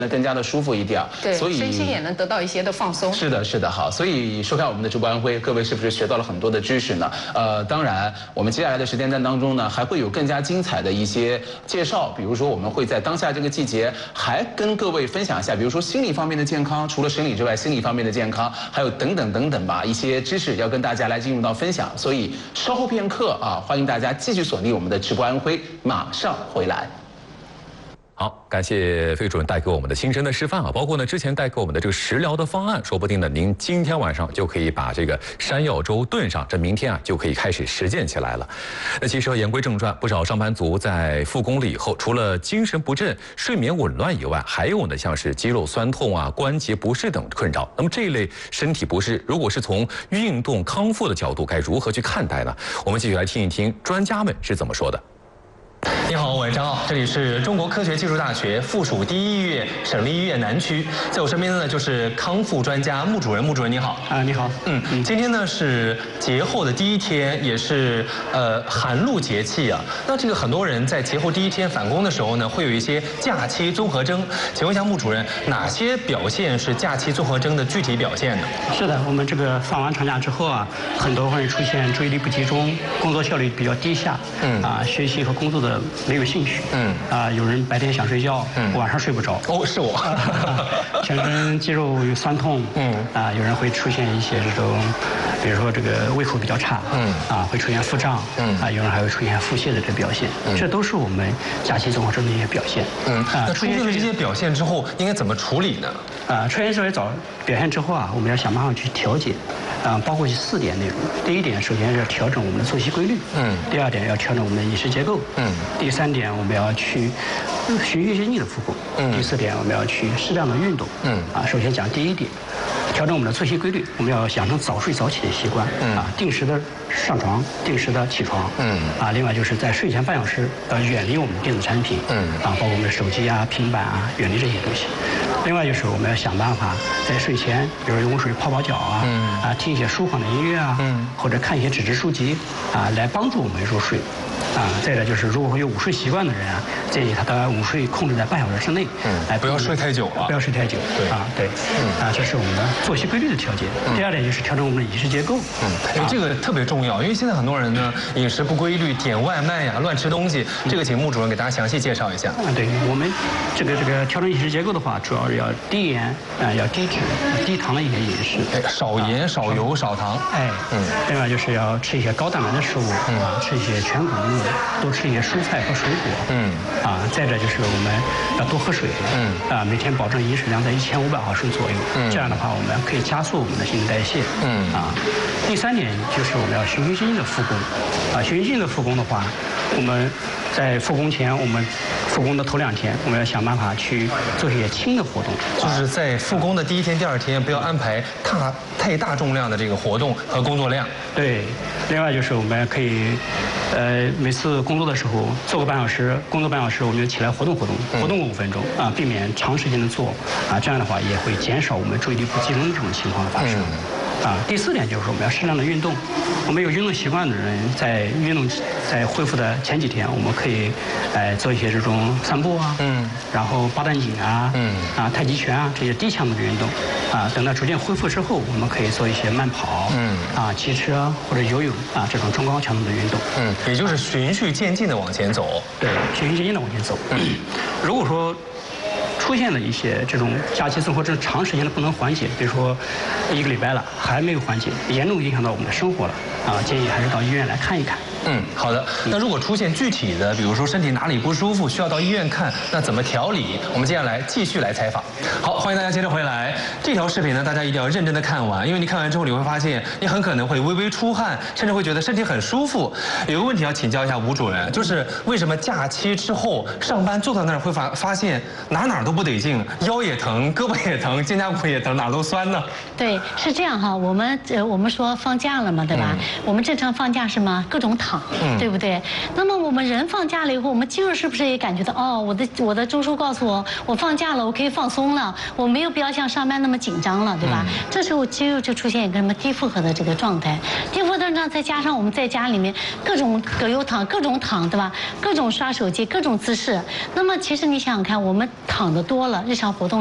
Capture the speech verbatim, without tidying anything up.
更加的舒服一点， 对， 所以身心也能得到一些的放松。 是的，是的，好，所以收看我们的直播安徽，各位是不是学到了很多的知识呢？呃，当然，我们接下来的时间段当中呢，还会有更加精彩的一些介绍，比如说我们会在当下这个季节，还跟各位分享一下，比如说心理方面的健康，除了生理之外，心理方面的健康，还有等等等等吧，一些知识要跟大家来进入到分享。所以稍后片刻啊，欢迎大家继续锁定我们的直播安徽，马上回来。 好，感谢费主任带给我们的亲身的示范啊，包括呢之前带给我们的这个食疗的方案，说不定呢您今天晚上就可以把这个山药粥炖上，这明天啊就可以开始实践起来了。那其实言归正传，不少上班族在复工了以后，除了精神不振、睡眠紊乱以外，还有呢像是肌肉酸痛啊、关节不适等困扰。那么这一类身体不适，如果是从运动康复的角度，该如何去看待呢？我们继续来听一听专家们是怎么说的。 你好，我是张傲，这里是中国科学技术大学附属第一医院省立医院南区，在我身边的呢就是康复专家穆主任，穆主任你好。 啊，你好。 嗯嗯，今天呢是节后的第一天，也是呃寒露节气啊。那这个很多人在节后第一天返工的时候呢，会有一些假期综合征。请问一下穆主任，哪些表现是假期综合征的具体表现呢？ 是的，我们这个放完长假之后啊，很多会出现注意力不集中，工作效率比较低下，嗯啊，学习和工作的没有兴趣，嗯啊，有人白天想睡觉，嗯，晚上睡不着。 哦，是我。 全身肌肉有酸痛，嗯啊，有人会出现一些这种，比如说这个胃口比较差，嗯啊，会出现腹胀，嗯啊，有人还会出现腹泻的这表现，嗯，这都是我们假期综合征的一些表现。 嗯啊，那出现了这些表现之后，应该怎么处理呢？ 啊，出现这些早表现之后啊，我们要想办法去调节。啊，包括四点内容。第一点，首先要调整我们的作息规律。嗯。第二点，要调整我们的饮食结构。嗯。第三点，我们要去循序渐进的复工。嗯。第四点，我们要去适量的运动。嗯。啊，首先讲第一点，调整我们的作息规律，我们要养成早睡早起的习惯。嗯。啊，定时的上床，定时的起床。嗯。啊，另外就是在睡前半小时要远离我们的电子产品。嗯。啊，包括我们的手机啊、平板啊，远离这些东西。另外就是我们要想办法在睡前，比如用水泡泡脚啊，嗯、啊听一些舒缓的音乐啊，嗯、或者看一些纸质书籍啊，来帮助我们入睡。啊，再者就是，如果有午睡习惯的人啊，建议他的午睡控制在半小时之内，嗯， 哎，不要睡太久啊， 不要睡太久， 对啊，对，嗯，啊，这是我们的作息规律的调节。第二点就是调整我们的饮食结构， 嗯，哎，这个特别重要，因为现在很多人呢饮食不规律，点外卖呀，乱吃东西，这个请穆主任给大家详细介绍一下。 啊，对我们这个这个调整饮食结构的话，主要是要低盐啊，要低脂、低糖的一些饮食， 哎，少盐、少油、少糖， 哎，嗯，另外就是要吃一些高蛋白的食物，啊，吃一些全谷物。多吃一些蔬菜和水果，嗯，啊，再者就是我们要多喝水，嗯，啊，每天保证饮水量在一千五百毫升左右，嗯，这样的话我们可以加速我们的新陈代谢，嗯，啊，第三点就是我们要循序渐进的复工，啊，循序渐进的复工的话，我们在复工前，我们复工的头两天，我们要想办法去做一些轻的活动， 就是在复工的第一天、第二天，不要安排太太大重量的这个活动和工作量。 对，另外就是我们可以。呃，每次工作的时候做个半小时，工作半小时，我们就起来活动活动，活动个五分钟啊，避免长时间的坐啊，这样的话也会减少我们注意力不集中的这种情况的发生。啊，第四点就是我们要适量的运动。我们有运动习惯的人，在运动在恢复的前几天，我们可以，呃，做一些这种散步啊，嗯，然后八段锦啊，嗯，啊太极拳啊这些低强度的运动，啊，等到逐渐恢复之后，我们可以做一些慢跑，嗯，啊骑车或者游泳啊这种中高强度的运动， 嗯，也就是循序渐进的往前走， 对，循序渐进的往前走。嗯，如果说出现了一些这种假期综合征长时间的不能缓解，比如说一个礼拜了还没有缓解，严重影响到我们的生活了啊，建议还是到医院来看一看。 嗯，好的。那如果出现具体的，比如说身体哪里不舒服，需要到医院看，那怎么调理？我们接下来继续来采访。好，欢迎大家接着回来。这条视频呢，大家一定要认真的看完，因为你看完之后，你会发现你很可能会微微出汗，甚至会觉得身体很舒服。有个问题要请教一下吴主任，就是为什么假期之后上班坐到那儿会发发现哪哪都不得劲，腰也疼，胳膊也疼，肩胛骨也疼，哪儿都酸呢？ 对，是这样哈。我们呃，我们说放假了嘛，对吧？嗯、我们正常放假是吗？各种躺。嗯、对不对？那么我们人放假了以后，我们肌肉是不是也感觉到哦，我的我的中枢告诉我，我放假了，我可以放松了，我没有必要像上班那么紧张了，对吧？嗯、这时候肌肉就出现一个什么低负荷的这个状态，低负荷的状态再加上我们在家里面各种葛优躺，各种躺，对吧？各种刷手机，各种姿势。那么其实你想想看，我们躺的的多了，日常活动